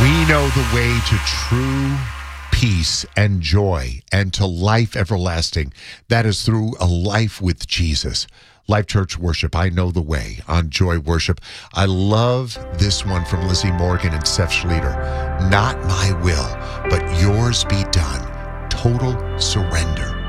We know the way to true peace and joy and to life everlasting. That is through a life with Jesus. Life Church Worship, I know the way on Joy Worship. I love this one from Lizzie Morgan and Seth Schlueter. Not my will, but yours be done. Total surrender.